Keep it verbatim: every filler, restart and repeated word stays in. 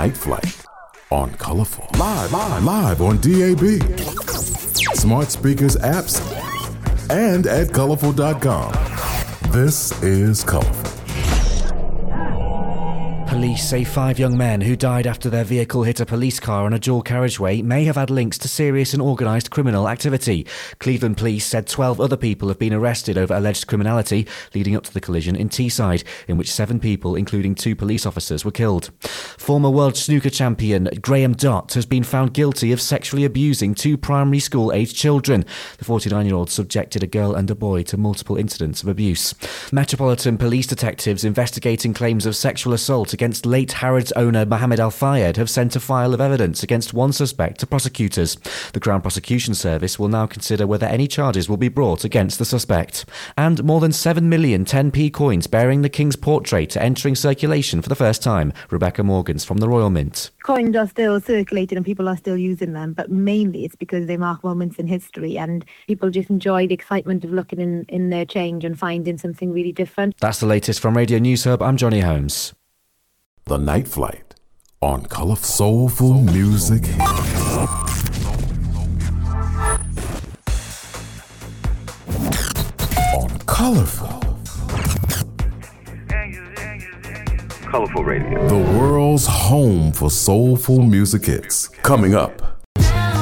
Night Flight on Colorful. Live, live, live on D A B, smart speakers, apps, and at colorful dot com. This is Colorful. Police say five young men who died after their vehicle hit a police car on a dual carriageway may have had links to serious and organised criminal activity. Cleveland police said twelve other people have been arrested over alleged criminality leading up to the collision in Teesside, in which seven people, including two police officers, were killed. Former world snooker champion Graham Dott has been found guilty of sexually abusing two primary school-aged children. The forty-nine-year-old subjected a girl and a boy to multiple incidents of abuse. Metropolitan Police detectives investigating claims of sexual assault against late Harrods owner Mohammed Al Fayed have sent a file of evidence against one suspect to prosecutors. The Crown Prosecution Service will now consider whether any charges will be brought against the suspect. And more than seven million ten p coins bearing the King's portrait are entering circulation for the first time. Rebecca Morgans from the Royal Mint. Coins are still circulated and people are still using them, but mainly it's because they mark moments in history and people just enjoy the excitement of looking in, in their change and finding something really different. That's the latest from Radio News Hub. I'm Johnny Holmes. The Night Flight on Colorful Soulful Music. On Colorful. Colorful Radio. The world's home for soulful music hits. Coming up.